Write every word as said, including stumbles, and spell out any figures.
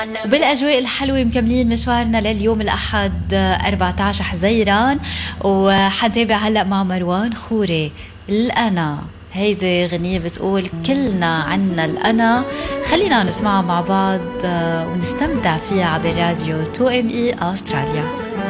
بالأجواء الحلوة مكملين مشوارنا لليوم الأحد أربعة عشر حزيران، وحنتابع هلأ مع مروان خوري الأنا. هيدي غنية بتقول كلنا عنا الأنا، خلينا نسمعها مع بعض ونستمتع فيها عبر راديو تو ام اي أستراليا.